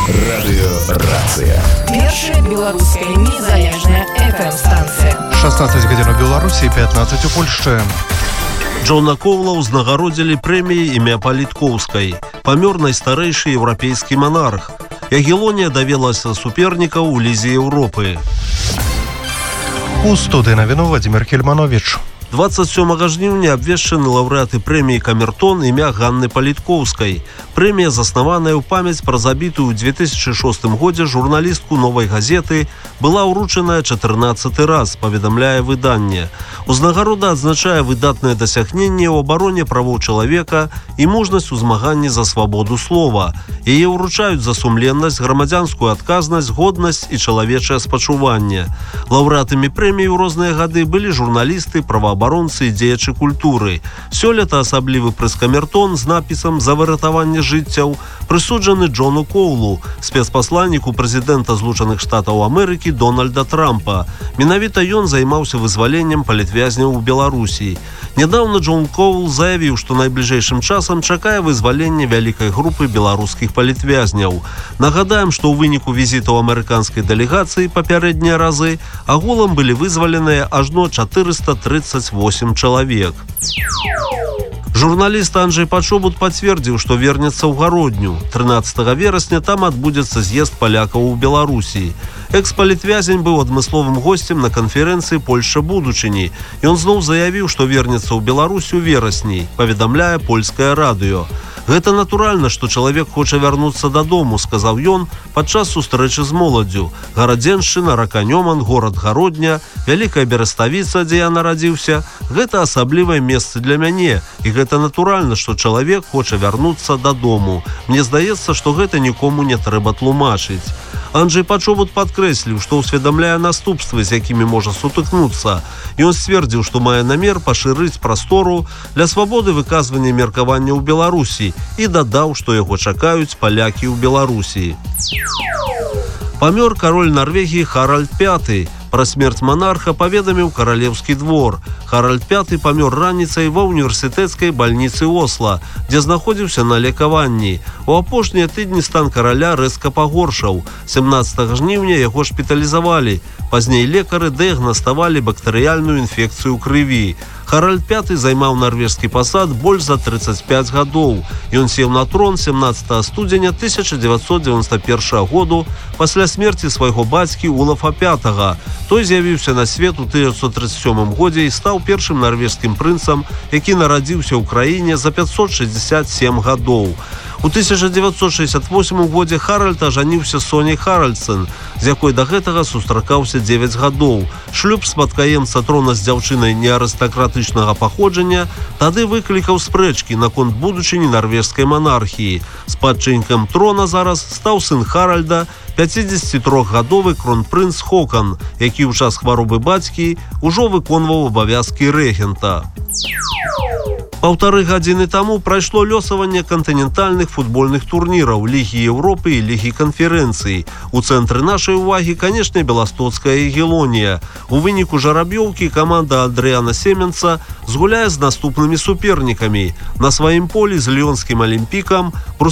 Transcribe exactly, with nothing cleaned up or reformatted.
Радыёрацыя. Першая беларуская незалежная эф эм-станцыя. шестнадцать гадзін у Беларусі, пятнадцать у Польшчы. Джона Коўла ўзнагародзілі прэміяй імя Паліткоўскай. Памёр найстарэйшы еўрапейскі манарх. Ягелонія давелася супернікаў у лізе Еўропы. У студыі навіну Владимир Кельманович. двадцать сёмага жніўня абвешчаны лаўрэаты прэміі Камертон імя Ганны Паліткоўскай. Прэмія заснаваная ў памяць пра забітую ў две тысячы шостым годзе журналістку «Новай газеты», была ўручаная чатырнаццаты раз, паведамляе выданне. Узнагарода адзначае выдатнае дасягненне ў абароне правоў чалавека і мужнасць у змаганні за свабоду слова. Яе ўручаюць за сумленнасць, грамадзянскую адказнасць, годнасць і чалавечае спачуванне. Лаўрэатамі прэміі ў розныя гады былі журналісты, праваабаронцы і дзеячы культуры. Сёлета асаблівы прыз Камертон з напісам «За выратаванне жыццяў» прысуджаны Джону Коўлу, спецпасланніку прэзідэнта Злучаных Штатаў Амерыкі Дональда Трампа. Менавіта ён займаўся вызваленнем палітвязняў у Беларусі. Нядаўна Джон Коўл заявіў, што найбліжэйшым часам чакае вызвалення вялікай групы беларускіх палітвязняў. Нагадаем, што ў выніку візітаў амерыканскай дэлегацыі папярэднія разы агулам былі вызваленыя ажно чатырыста трыццаць восем чалавек. Журналіст Анджэй Пачобут пацвердзіў, што вернецца ў Гародню. трынаццатага верасня там адбудзецца з'езд палякаў у Беларусі. Экс-палітвязень быў адмысловым госцем на канферэнцыі «Польшча будучыні». Ён зноў заявіў, што вернецца ў Беларусь у верасні, паведамляе польскае радыё. «Гэта натуральна, што чалавек хоча вярнуцца дадому», сказаў ён падчас сустрэчы з моладдзю. Гарадзеншчына, рака Нёман, горад Гародня, Вялікая Бераставіца, дзе я нарадзіўся, гэта асаблівае месца для мяне, і гэта натуральна, што чалавек хоча вярнуцца дадому. Мне здаецца, што гэта нікому не трэба тлумачыць. Анджэй Пачобут падкрэсліў, што ўсведамляе наступствы, з якімі можа сутыкнуцца. Ён сцвердзіў, што мае намер пашырыць прастору для свабоды выказвання меркавання ў Беларусі і дадаў, што яго чакаюць палякі ў Беларусі. Памёр кароль Нарвегіі Харальд пяты. Пра смерць манарха паведаміў каралеўскі двор. Харальд пяты памёр раніцай ва універсітэцкай бальніцы Осла, дзе знаходзіўся на лекаванні. У апошнія тыдні стан караля рэзка пагоршаў. сямнаццатага жніўня яго шпіталізавалі. Пазней лекары дыягнаставалі бактэрыяльную інфекцыю крыві. Харальд пяты займаў нарвежскі пасад больш за трыццаць пяць гадоў. Ён сеў на трон сямнаццатага студзеня тысяча дзевяцьсот дзевяносто першага году пасля смерці свайго бацькі Улафа пятага. Той з'явіўся на свет у тысяча дзевяцьсот трыццаць сёмым годзе і стаў першым нарвежскім прынцам, які нарадзіўся ў краіне за пятьсот шестьдесят семь гадоў. У тысяча дзевяцьсот шестьдесят восьмым годзе Харальд ажаніўся Соняй Харальдсэн, з якой да гэтага сустракаўся дзевяць гадоў. Шлюб спадкаемца трона з дзяўчынай неарыстакратычнага паходжання тады выклікаў спрэчкі наконт будучыні нарвежскай манархіі. Спадчыннікам трона зараз стаў сын Харальда, пяцідзесяцітрохгадовы кронпрынц Хокан, які ў час хваробы бацькі ўжо выконваў абавязкі рэгента. Паўтары гадзіны таму прайшло лёсаванне кантынентальных футбольных турніраў Лігі Еўропы і Лігі канферэнцыі. У цэнтры нашай увагі, канешне, беластоцкая Ягелонія. У выніку жараб'ёўкі каманда Адрыяна Семенца згуляе з наступнымі супернікамі. На сваім полі з ліёнскім алімпікам